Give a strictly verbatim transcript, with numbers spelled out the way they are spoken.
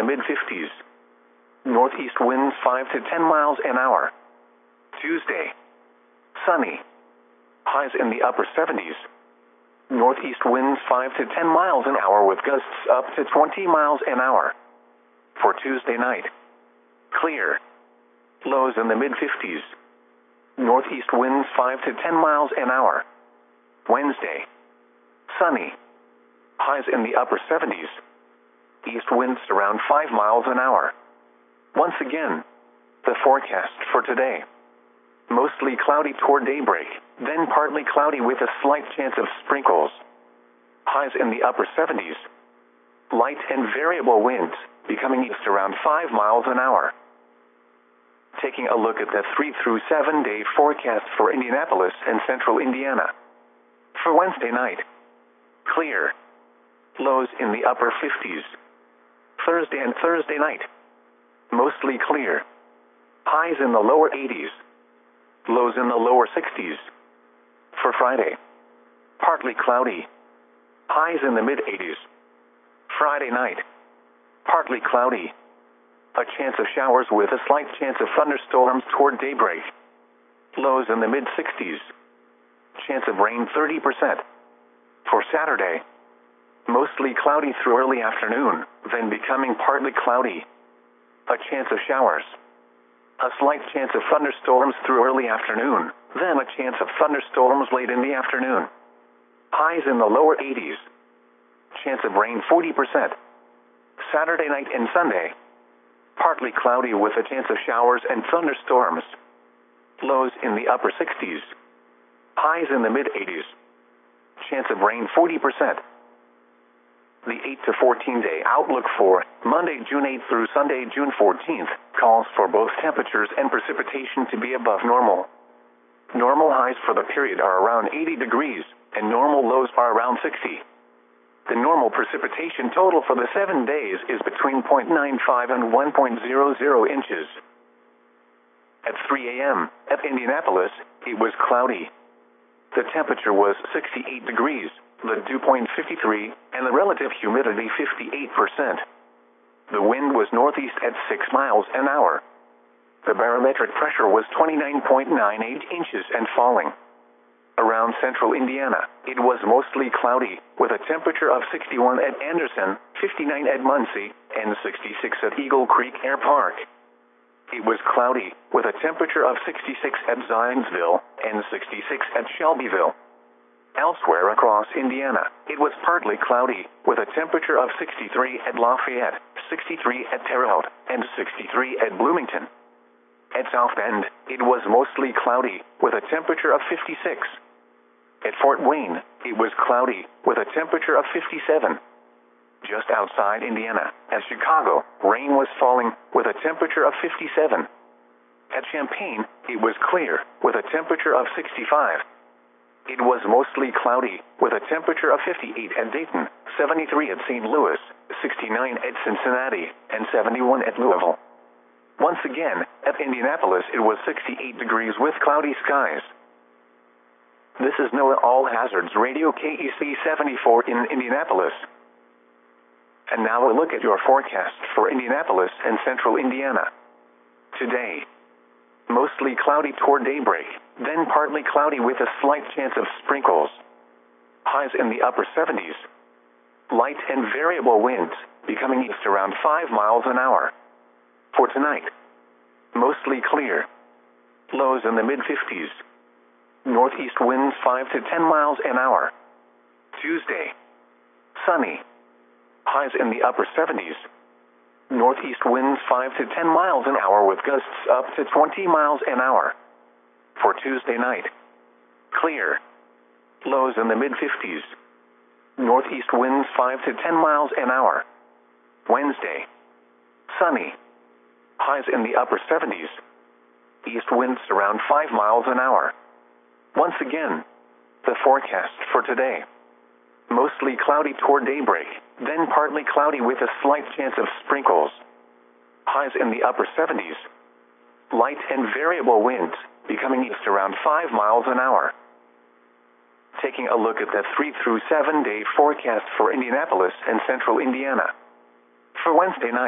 the mid fifties. Northeast winds five to ten miles an hour. Tuesday. Sunny. Highs in the upper seventies. Northeast winds five to ten miles an hour with gusts up to twenty miles an hour. For Tuesday night. Clear. Lows in the mid fifties. Northeast winds five to ten miles an hour. Wednesday. Sunny. Highs in the upper seventies. East winds around five miles an hour. Once again, the forecast for today. Mostly cloudy toward daybreak, then partly cloudy with a slight chance of sprinkles. Highs in the upper seventies. Light and variable winds, becoming east around five miles an hour. Taking a look at the three through seven day forecast for Indianapolis and central Indiana. For Wednesday night. Clear. Lows in the upper fifties. Thursday and Thursday night. Mostly clear. Highs in the lower eighties. Lows in the lower sixties. For Friday. Partly cloudy. Highs in the mid eighties. Friday night. Partly cloudy. A chance of showers with a slight chance of thunderstorms toward daybreak. Lows in the mid sixties. Chance of rain thirty percent. For Saturday. Mostly cloudy through early afternoon, then becoming partly cloudy. A chance of showers. A slight chance of thunderstorms through early afternoon, then a chance of thunderstorms late in the afternoon. Highs in the lower eighties. Chance of rain forty percent. Saturday night and Sunday. Partly cloudy with a chance of showers and thunderstorms. Lows in the upper sixties. Highs in the mid eighties. Chance of rain forty percent. The eight to fourteen day outlook for Monday, June eighth through Sunday, June fourteenth, calls for both temperatures and precipitation to be above normal. Normal highs for the period are around eighty degrees, and normal lows are around sixty. The normal precipitation total for the seven days is between zero point nine five and one point zero zero inches. At three a m at Indianapolis, it was cloudy. The temperature was sixty-eight degrees, the dew point fifty-three, and the relative humidity fifty-eight percent. The wind was northeast at six miles an hour. The barometric pressure was twenty-nine point nine eight inches and falling. Around central Indiana, it was mostly cloudy, with a temperature of sixty-one at Anderson, fifty-nine at Muncie, and sixty-six at Eagle Creek Air Park. It was cloudy, with a temperature of sixty-six at Zionsville, and sixty-six at Shelbyville. Elsewhere across Indiana, it was partly cloudy, with a temperature of sixty-three at Lafayette, sixty-three at Terre Haute, and sixty-three at Bloomington. At South Bend, it was mostly cloudy, with a temperature of fifty-six. At Fort Wayne, it was cloudy, with a temperature of fifty-seven. Just outside Indiana, at Chicago, rain was falling, with a temperature of fifty-seven. At Champaign, it was clear, with a temperature of sixty-five. It was mostly cloudy, with a temperature of fifty-eight at Dayton, seventy-three at Saint Louis, sixty-nine at Cincinnati, and seventy-one at Louisville. Once again, at Indianapolis it was sixty-eight degrees with cloudy skies. This is NOAA All Hazards Radio K E C seventy-four in Indianapolis. And now a look at your forecast for Indianapolis and central Indiana. Today. Mostly cloudy toward daybreak, then partly cloudy with a slight chance of sprinkles. Highs in the upper seventies. Light and variable winds, becoming east around five miles an hour. For tonight. Mostly clear. Lows in the mid fifties. Northeast winds five to ten miles an hour. Tuesday. Sunny. Highs in the upper seventies. Northeast winds five to ten miles an hour with gusts up to twenty miles an hour. For Tuesday night. Clear. Lows in the mid fifties. Northeast winds five to ten miles an hour. Wednesday. Sunny. Highs in the upper seventies. East winds around five miles an hour. Once again, the forecast for today. Mostly cloudy toward daybreak, then partly cloudy with a slight chance of sprinkles. Highs in the upper seventies. Light and variable winds, becoming east around five miles an hour. Taking a look at the three through seven day forecast for Indianapolis and central Indiana. For Wednesday night.